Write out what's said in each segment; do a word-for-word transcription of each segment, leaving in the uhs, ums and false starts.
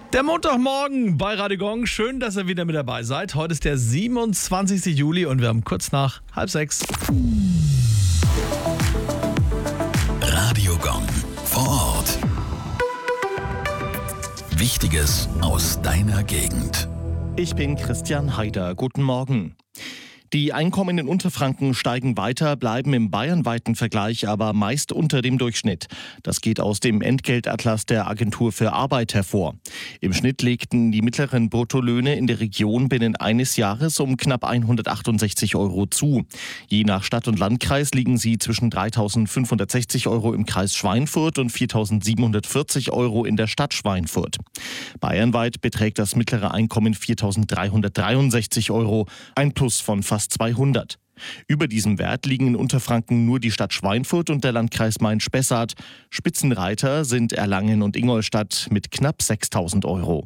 Der Montagmorgen bei Radio Gong. Schön, dass ihr wieder mit dabei seid. Heute ist der siebenundzwanzigster Juli und wir haben kurz nach halb sechs. Radio Gong vor Ort. Wichtiges aus deiner Gegend. Ich bin Christian Haider. Guten Morgen. Die Einkommen in Unterfranken steigen weiter, bleiben im bayernweiten Vergleich aber meist unter dem Durchschnitt. Das geht aus dem Entgeltatlas der Agentur für Arbeit hervor. Im Schnitt legten die mittleren Bruttolöhne in der Region binnen eines Jahres um knapp hundertachtundsechzig Euro zu. Je nach Stadt und Landkreis liegen sie zwischen dreitausendfünfhundertsechzig Euro im Kreis Schweinfurt und viertausendsiebenhundertvierzig Euro in der Stadt Schweinfurt. Bayernweit beträgt das mittlere Einkommen viertausenddreihundertdreiundsechzig Euro, ein Plus von fast zweihundert. Über diesem Wert liegen in Unterfranken nur die Stadt Schweinfurt und der Landkreis Main-Spessart. Spitzenreiter sind Erlangen und Ingolstadt mit knapp sechstausend Euro.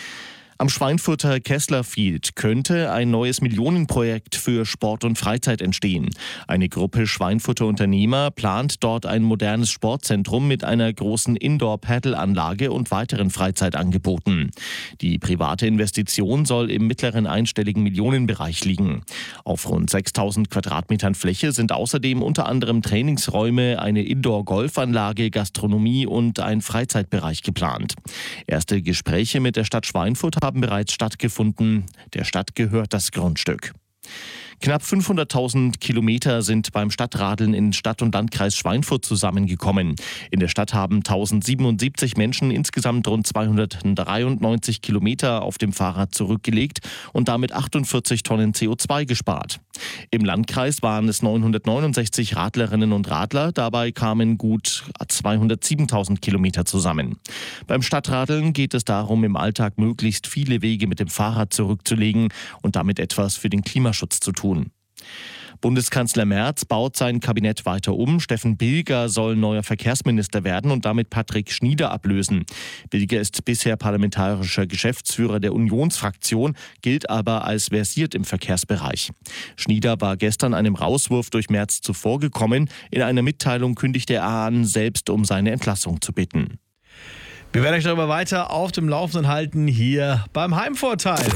Am Schweinfurter Kessler Field könnte ein neues Millionenprojekt für Sport und Freizeit entstehen. Eine Gruppe Schweinfurter Unternehmer plant dort ein modernes Sportzentrum mit einer großen Indoor-Paddle-Anlage und weiteren Freizeitangeboten. Die private Investition soll im mittleren einstelligen Millionenbereich liegen. Auf rund sechstausend Quadratmetern Fläche sind außerdem unter anderem Trainingsräume, eine Indoor-Golfanlage, Gastronomie und ein Freizeitbereich geplant. Erste Gespräche mit der Stadt Schweinfurt haben bereits stattgefunden. Der Stadt gehört das Grundstück. Knapp fünfhunderttausend Kilometer sind beim Stadtradeln in Stadt- und Landkreis Schweinfurt zusammengekommen. In der Stadt haben tausendsiebenundsiebzig Menschen insgesamt rund zweihundertdreiundneunzig Kilometer auf dem Fahrrad zurückgelegt und damit achtundvierzig Tonnen C O zwei gespart. Im Landkreis waren es neunhundertneunundsechzig Radlerinnen und Radler, dabei kamen gut zweihundertsiebentausend Kilometer zusammen. Beim Stadtradeln geht es darum, im Alltag möglichst viele Wege mit dem Fahrrad zurückzulegen und damit etwas für den Klimaschutz zu tun. Bundeskanzler Merz baut sein Kabinett weiter um. Steffen Bilger soll neuer Verkehrsminister werden und damit Patrick Schnieder ablösen. Bilger ist bisher parlamentarischer Geschäftsführer der Unionsfraktion, gilt aber als versiert im Verkehrsbereich. Schnieder war gestern einem Rauswurf durch Merz zuvorgekommen. In einer Mitteilung kündigte er an, selbst um seine Entlassung zu bitten. Wir werden euch darüber weiter auf dem Laufenden halten, hier beim Heimvorteil.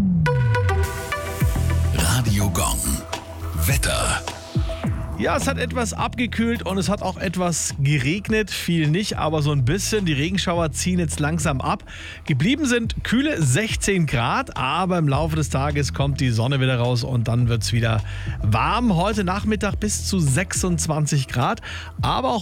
Radio Gong. Wetter. Ja, es hat etwas abgekühlt und es hat auch etwas geregnet. Viel nicht, aber so ein bisschen. Die Regenschauer ziehen jetzt langsam ab. Geblieben sind kühle sechzehn Grad, aber im Laufe des Tages kommt die Sonne wieder raus und dann wird es wieder warm. Heute Nachmittag bis zu sechsundzwanzig Grad, aber auch